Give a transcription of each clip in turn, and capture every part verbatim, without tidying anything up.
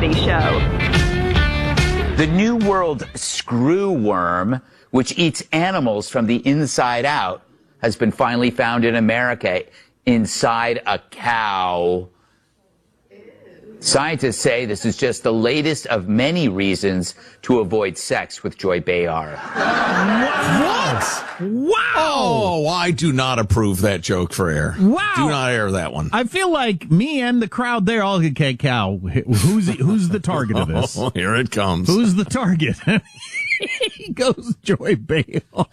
Hannity Show. The New World screw worm, which eats animals from the inside out, has been finally found in America inside a cow. Scientists say this is just the latest of many reasons to avoid sex with Joy Behar. What? Wow! Oh, I do not approve that joke for air. Wow! Do not air that one. I feel like me and the crowd there all get okay, cow. Who's who's the target of this? Oh, here it comes. Who's the target? He goes Joy Behar.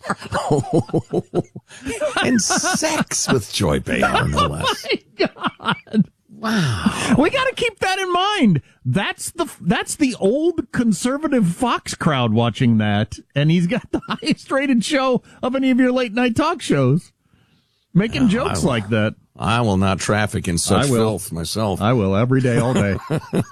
And sex with Joy Behar, no less. Oh my God. Wow. We got to keep that in mind. That's the that's the old conservative Fox crowd watching that, and he's got the highest rated show of any of your late night talk shows, making no, jokes will, like that. I will not traffic in such I will. filth myself. I will every day, all day.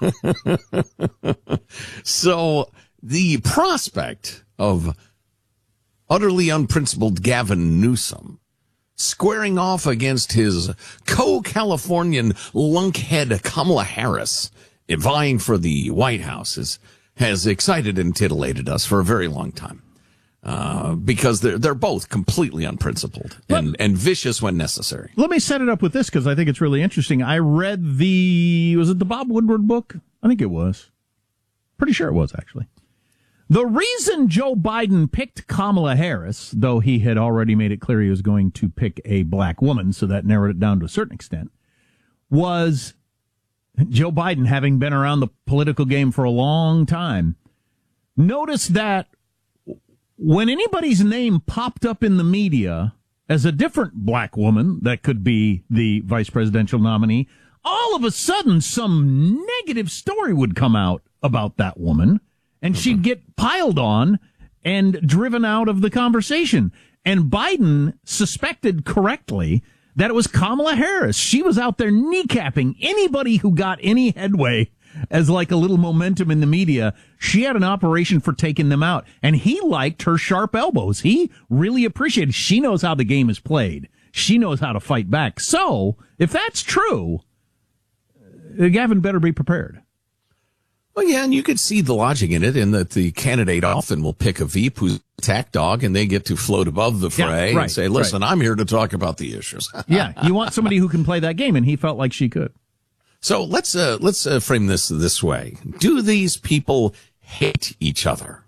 So the prospect of utterly unprincipled Gavin Newsom squaring off against his co-Californian lunkhead Kamala Harris, vying for the White House, is, has excited and titillated us for a very long time. Uh, because they're, they're both completely unprincipled and, and vicious when necessary. Let me set it up with this because I think it's really interesting. I read the, was it the Bob Woodward book? I think it was. Pretty sure it was, actually. The reason Joe Biden picked Kamala Harris, though he had already made it clear he was going to pick a black woman, so that narrowed it down to a certain extent, was Joe Biden, having been around the political game for a long time, noticed that when anybody's name popped up in the media as a different black woman that could be the vice presidential nominee, all of a sudden some negative story would come out about that woman. And she'd get piled on and driven out of the conversation. And Biden suspected correctly that it was Kamala Harris. She was out there kneecapping anybody who got any headway as like a little momentum in the media. She had an operation for taking them out. And he liked her sharp elbows. He really appreciated. She knows how the game is played. She knows how to fight back. So if that's true, Gavin better be prepared. Well, yeah, and you could see the logic in it in that the candidate often will pick a Veep who's a attack dog and they get to float above the fray yeah, right, and say, listen, right. I'm here to talk about the issues. Yeah, you want somebody who can play that game, and he felt like she could. So let's uh, let's uh, frame this this way. Do these people hate each other?